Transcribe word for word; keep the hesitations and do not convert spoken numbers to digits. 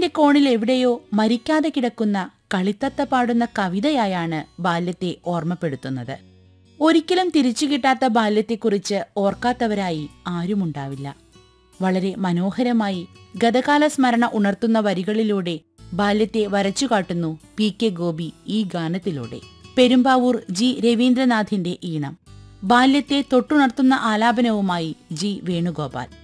മനസ്സിന്റെ കോണിൽ എവിടെയോ മരിക്കാതെ കിടക്കുന്ന കളിത്തത്ത പാടുന്ന കവിതയായാണ് ബാല്യത്തെ ഓർമ്മപ്പെടുത്തുന്നത്. ഒരിക്കലും തിരിച്ചു കിട്ടാത്ത ബാല്യത്തെക്കുറിച്ച് ഓർക്കാത്തവരായി ആരുമുണ്ടാവില്ല. വളരെ മനോഹരമായി ഗതകാല സ്മരണ ഉണർത്തുന്ന വരികളിലൂടെ ബാല്യത്തെ വരച്ചുകാട്ടുന്നു പി കെ ഗോപി ഈ ഗാനത്തിലൂടെ. പെരുമ്പാവൂർ ജി രവീന്ദ്രനാഥിന്റെ ഈണം, ബാല്യത്തെ തൊട്ടുണർത്തുന്ന ആലാപനവുമായി ജി വേണുഗോപാൽ.